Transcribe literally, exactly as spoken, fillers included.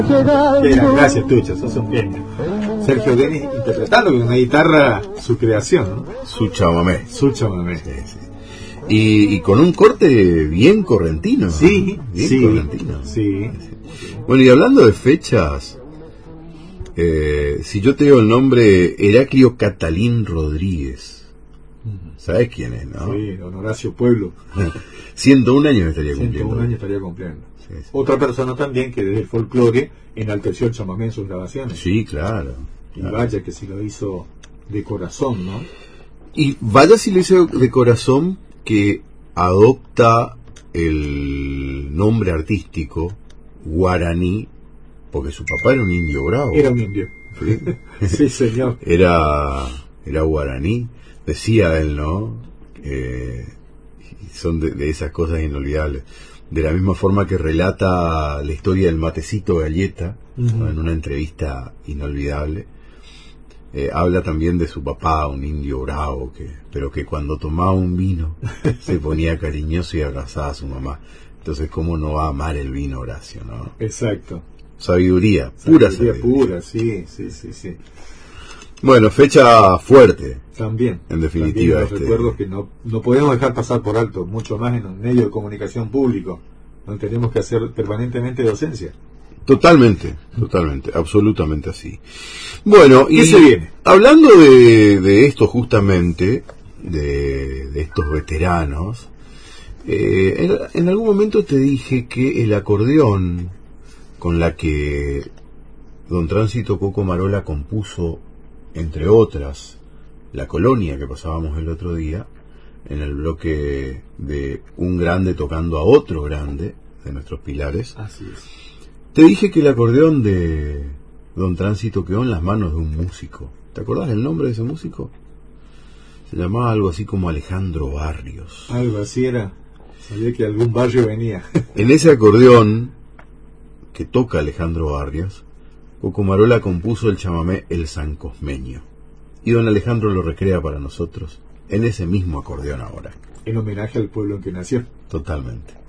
Bien, gracias, Tucha, sos un genio. Sergio Denis interpretando con una guitarra su creación, ¿no? Su chamamé. Su chamamé. Sí, sí. Y, y con un corte bien correntino. Sí, bien sí, correntino. Sí. Bueno, y hablando de fechas, eh, si yo te digo el nombre Heraclio Catalín Rodríguez, ¿sabes quién es, no? Sí, don Horacio Pueblo. ciento un años estaría cumpliendo. ciento un años estaría cumpliendo. Sí, sí. Otra persona también que desde el folclore enalteció el chamamé en sus grabaciones. Sí, claro. Y claro. vaya que si lo hizo de corazón, ¿no? Y vaya si lo hizo de corazón, que adopta el nombre artístico guaraní, porque su papá era un indio bravo. Era un indio. Sí, sí señor. Era, era guaraní, decía él, ¿no? Eh, son de, de esas cosas inolvidables. De la misma forma que relata la historia del matecito Galleta, uh-huh. ¿no? En una entrevista inolvidable. Eh, habla también de su papá, un indio bravo, que, pero que cuando tomaba un vino se ponía cariñoso y abrazaba a su mamá. Entonces, ¿cómo no va a amar el vino, Horacio, no? Exacto. Sabiduría, pura sabiduría. Sabiduría pura, sí, sí, sí, sí. Bueno, fecha fuerte. También. En definitiva. También los este... recuerdos que no, no podemos dejar pasar por alto, mucho más en un medio de comunicación público, donde tenemos que hacer permanentemente docencia. Totalmente, totalmente, absolutamente así. Bueno, ¿Qué y se viene? Hablando de, de esto justamente, de, de estos veteranos, eh, en, en algún momento te dije que el acordeón con la que don Tránsito Coco Marola compuso, entre otras, La Colonia que pasábamos el otro día, en el bloque de un grande tocando a otro grande de nuestros pilares. Así es. Te dije que el acordeón de don Tránsito quedó en las manos de un músico. ¿Te acordás del nombre de ese músico? Se llamaba algo así como Alejandro Barrios. Algo así era. Sabía que algún barrio venía. En ese acordeón que toca Alejandro Barrios, Coco Marola compuso el chamamé El Sancosmeño. Y don Alejandro lo recrea para nosotros en ese mismo acordeón ahora. En homenaje al pueblo en que nació. Totalmente.